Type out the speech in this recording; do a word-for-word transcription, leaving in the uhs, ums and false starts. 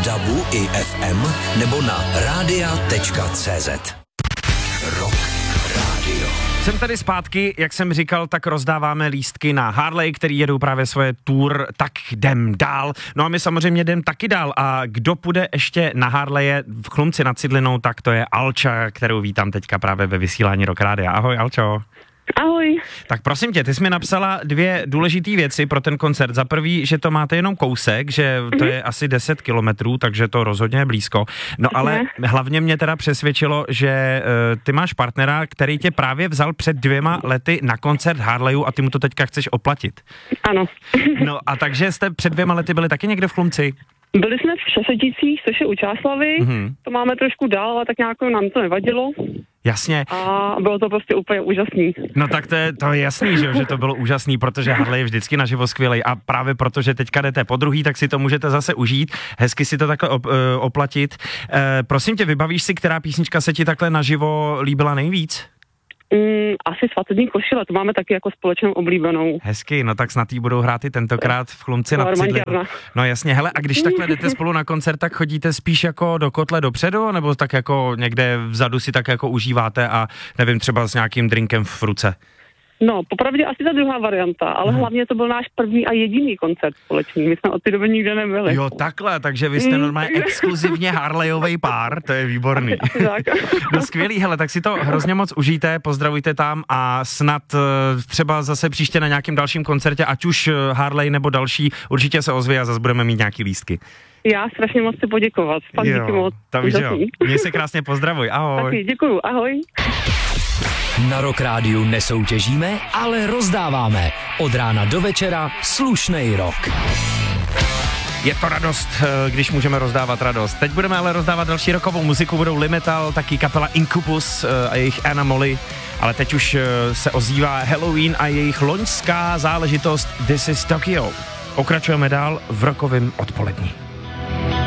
dabu i ef em nebo na rádia tečka cé zet. Rock Radio. Jsem tady zpátky, jak jsem říkal, tak rozdáváme lístky na Harley, který jedou právě svoje tour, tak jdem dál. No a my samozřejmě jdem taky dál a kdo půjde ještě na Harleje v Chlumci nad Cidlinou, tak to je Alča, kterou vítám teďka právě ve vysílání Rock Rádia. Ahoj Alčo. Ahoj. Tak prosím tě, ty jsi mi napsala dvě důležité věci pro ten koncert. Za prvý, že to máte jenom kousek, že to je asi deset kilometrů, takže to rozhodně je blízko. No ale hlavně mě teda přesvědčilo, že uh, ty máš partnera, který tě právě vzal před dvěma lety na koncert Harleyu a ty mu to teďka chceš oplatit. Ano. No a takže jste před dvěma lety byli taky někde v Chlumci? Byli jsme v Přeseticích, což je u Čáslavy, mm-hmm. To máme trošku dál, ale tak nějak nám to nevadilo. Jasně. A bylo to prostě úplně úžasný. No tak to je, to je jasný, že, že to bylo úžasný, protože Harley je vždycky naživo skvělej a právě proto, že teďka jdete po druhý, tak si to můžete zase užít, hezky si to takhle op, oplatit. E, prosím tě, vybavíš si, která písnička se ti takhle naživo líbila nejvíc? Mm, asi Svatební košile, to máme taky jako společnou oblíbenou. Hezky, no tak snad jí budou hrát i tentokrát v Chlumci nad Cidlinou. No jasně, hele, a když takhle jdete spolu na koncert, tak chodíte spíš jako do kotle dopředu, nebo tak jako někde vzadu si tak jako užíváte a nevím, třeba s nějakým drinkem v ruce? No, popravdě asi ta druhá varianta, ale hmm. hlavně to byl náš první a jediný koncert společný. My jsme od té doby nikde nebyli. Jo, takhle, takže vy jste normálně exkluzivně Harleyovej pár, to je výborný. Asi, asi tak. No skvělý, hele, tak si to hrozně moc užijte, pozdravujte tam a snad třeba zase příště na nějakém dalším koncertě, ať už Harley nebo další, určitě se ozví a zase budeme mít nějaký lístky. Já strašně moc chci poděkovat. Fakt díky moc. Takže jo, měj se krásně, pozdravuj, ahoj. Taky, děkuju, ahoj. Na Rock Rádiu nesoutěžíme, ale rozdáváme. Od rána do večera slušnej rock. Je to radost, když můžeme rozdávat radost. Teď budeme ale rozdávat další rockovou muziku, budou Limetal, taky kapela Incubus a jejich Anna Molly, ale teď už se ozývá Halloween a jejich loňská záležitost This is Tokyo. Pokračujeme dál v rockovém odpolední.